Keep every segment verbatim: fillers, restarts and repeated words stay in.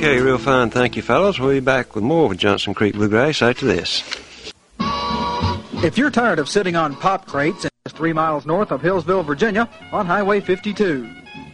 Okay, real fine. Thank you, fellas. We'll be back with more with Johnson Creek Bluegrass after this. If you're tired of sitting on pop crates, it's three miles north of Hillsville, Virginia, on Highway fifty-two.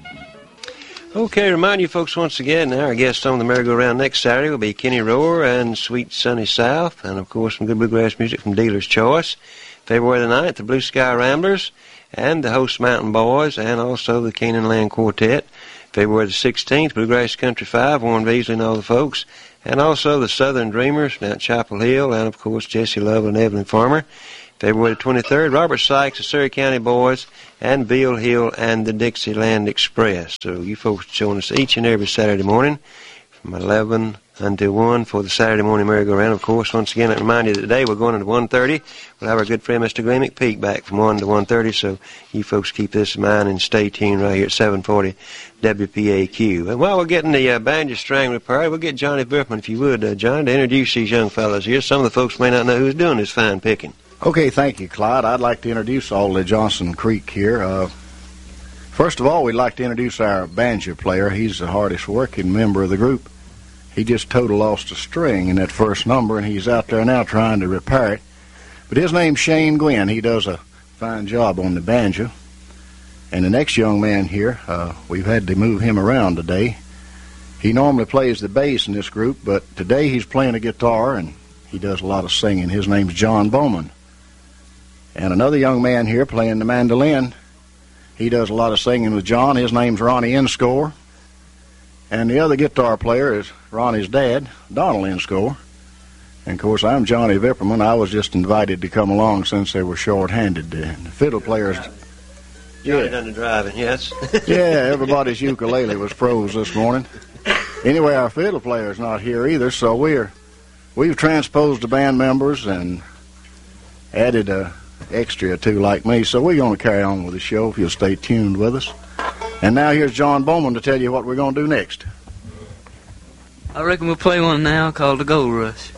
Okay, remind you folks once again, our guests on the merry-go-round next Saturday will be Kenny Rohr and Sweet Sunny South, and of course some good bluegrass music from Dealer's Choice. February the ninth, the Blue Sky Ramblers and the Host Mountain Boys, and also the Canaan Land Quartet. February the sixteenth, Bluegrass Country Five, Warren Beasley and all the folks, and also the Southern Dreamers down at Chapel Hill, and of course Jesse Love and Evelyn Farmer. February the twenty-third, Robert Sykes, the Surrey County Boys, and Bill Hill and the Dixieland Express. So you folks join us each and every Saturday morning from eleven until one for the Saturday morning merry-go-round. Of course, once again, I remind you that today we're going into one thirty. We'll have our good friend Mister Glenn McPeak back from one to one thirty, so you folks keep this in mind and stay tuned right here at seven forty W P A Q. And while we're getting the uh, banjo string repaired, we'll get Johnny Biffman, if you would, uh, John, to introduce these young fellas here. Some of the folks may not know who's doing this fine picking. Okay, thank you, Clyde. I'd like to introduce all the Johnson Creek here. Uh, first of all, we'd like to introduce our banjo player. He's the hardest working member of the group. He just total lost a string in that first number, and he's out there now trying to repair it. But his name's Shane Gwynn. He does a fine job on the banjo. And the next young man here, uh, we've had to move him around today. He normally plays the bass in this group, but today he's playing a guitar, and he does a lot of singing. His name's John Bowman. And another young man here playing the mandolin. He does a lot of singing with John. His name's Ronnie Inscore. And the other guitar player is Ronnie's dad, Donald Inscore. And, of course, I'm Johnny Vipperman. I was just invited to come along since they were short-handed. The fiddle players... Johnny yeah. done the driving, yes. Yeah, everybody's ukulele was froze this morning. Anyway, our fiddle player's not here either, so we're, we've transposed the band members and added a extra or two like me, so we're going to carry on with the show if you'll stay tuned with us. And now here's John Bowman to tell you what we're going to do next. I reckon we'll play one now called the Gold Rush.